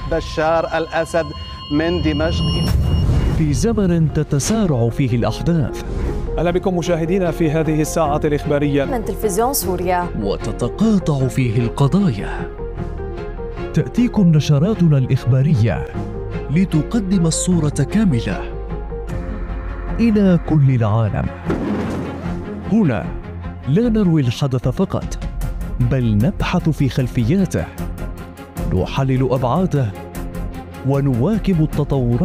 بشار الأسد من دمشق. في زمن تتسارع فيه الأحداث، أهلا بكم مشاهدينا في هذه الساعة الإخبارية من تلفزيون سوريا، وتتقاطع فيه القضايا، تأتيكم نشراتنا الإخبارية لتقدم الصورة كاملة إلى كل العالم. هنا لا نروي الحدث فقط، بل نبحث في خلفياته، نحلل أبعاده، ونواكب التطورات